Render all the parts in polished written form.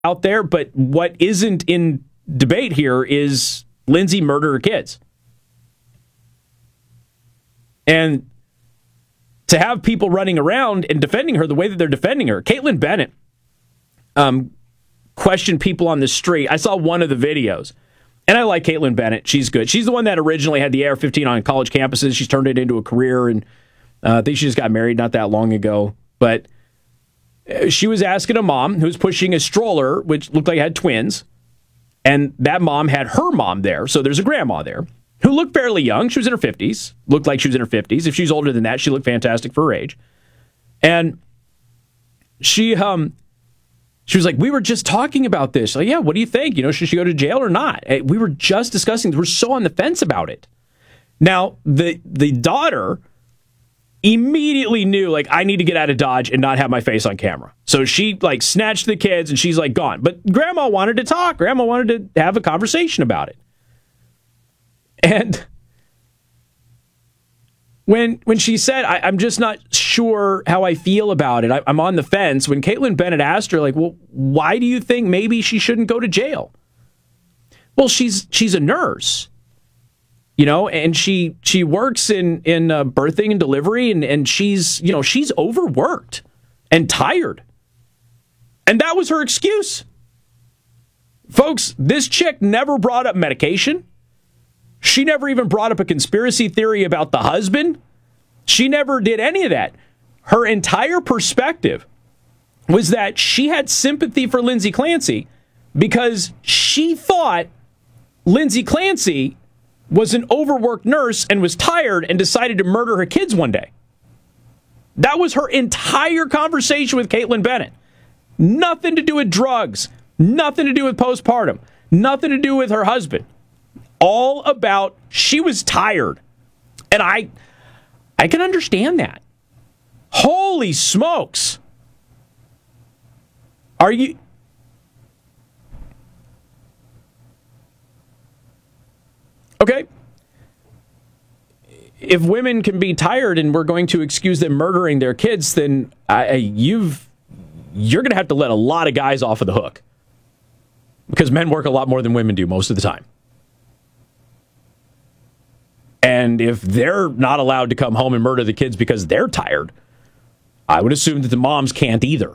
out there, but what isn't in debate here is Lindsay murder her kids. And to have people running around and defending her the way that they're defending her. Caitlin Bennett questioned people on the street. I saw one of the videos. And I like Caitlin Bennett. She's good. She's the one that originally had the AR-15 on college campuses. She's turned it into a career, and I think she just got married not that long ago. But she was asking a mom who was pushing a stroller, which looked like it had twins, and that mom had her mom there. So there's a grandma there who looked fairly young. She was in her 50s. Looked like she was in her 50s. If she's older than that, she looked fantastic for her age. And she was like, we were just talking about this. Like, yeah, what do you think? Should she go to jail or not? We were just discussing. We're so on the fence about it. Now, the daughter immediately knew, like, I need to get out of Dodge and not have my face on camera. So she, like, snatched the kids and she's, like, gone. But Grandma wanted to talk. Grandma wanted to have a conversation about it. And when she said, I'm just not sure how I feel about it, I'm on the fence, when Caitlin Bennett asked her, like, well, why do you think maybe she shouldn't go to jail? Well, she's a nurse, and she works in birthing and delivery, and she's overworked and tired. And that was her excuse. Folks, this chick never brought up medication. She never even brought up a conspiracy theory about the husband. She never did any of that. Her entire perspective was that she had sympathy for Lindsay Clancy because she thought Lindsay Clancy was an overworked nurse and was tired and decided to murder her kids one day. That was her entire conversation with Caitlin Bennett. Nothing to do with drugs. Nothing to do with postpartum. Nothing to do with her husband. All about she was tired. And I can understand that. Holy smokes. Are you... Okay. If women can be tired and we're going to excuse them murdering their kids, then you're going to have to let a lot of guys off of the hook. Because men work a lot more than women do most of the time. And if they're not allowed to come home and murder the kids because they're tired, I would assume that the moms can't either.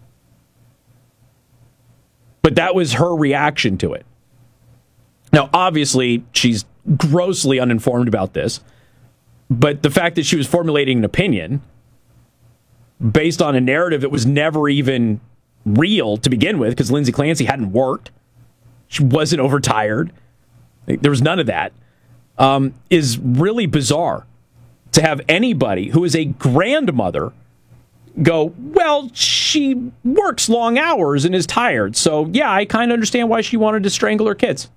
But that was her reaction to it. Now, obviously, she's grossly uninformed about this. But the fact that she was formulating an opinion based on a narrative that was never even real to begin with, because Lindsay Clancy hadn't worked. She wasn't overtired. There was none of that. Is really bizarre to have anybody who is a grandmother go, well, she works long hours and is tired. So, yeah, I kind of understand why she wanted to strangle her kids.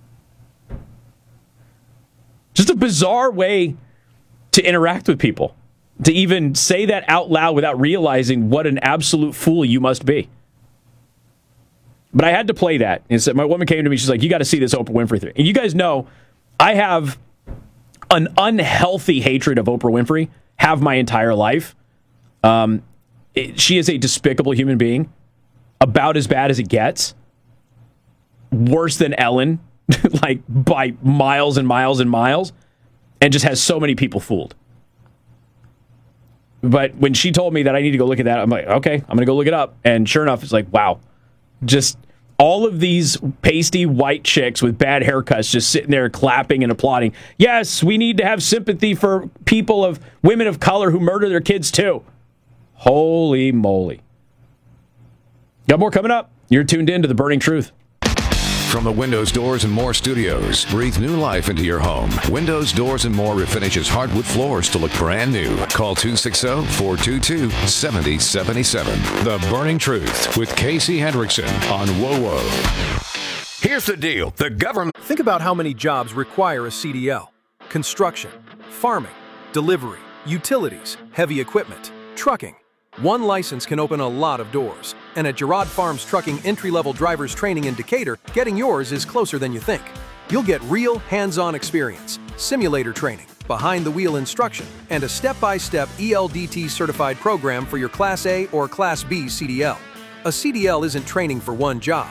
Just a bizarre way to interact with people, to even say that out loud without realizing what an absolute fool you must be. But I had to play that. And so my woman came to me, she's like, you got to see this Oprah Winfrey thing. And you guys know, I have an unhealthy hatred of Oprah Winfrey, have my entire life. She is a despicable human being, about as bad as it gets. Worse than Ellen, like by miles and miles and miles, and just has so many people fooled. But when she told me that I need to go look at that, I'm like, okay, I'm going to go look it up. And sure enough, it's like, wow, just all of these pasty white chicks with bad haircuts just sitting there clapping and applauding. Yes, we need to have sympathy for women of color who murder their kids too. Holy moly. Got more coming up. You're tuned in to The Burning Truth. From the Windows, Doors, and More studios, breathe new life into your home. Windows, Doors, and More refinishes hardwood floors to look brand new. Call 260-422-7077. The Burning Truth with Casey Hendrickson on WOWO. Here's the deal. The government... Think about how many jobs require a CDL. Construction, farming, delivery, utilities, heavy equipment, trucking. One license can open a lot of doors. And at Girard Farms Trucking Entry-Level Drivers Training in Decatur, getting yours is closer than you think. You'll get real hands-on experience, simulator training, behind-the-wheel instruction, and a step-by-step ELDT certified program for your Class A or Class B CDL. A CDL isn't training for one job.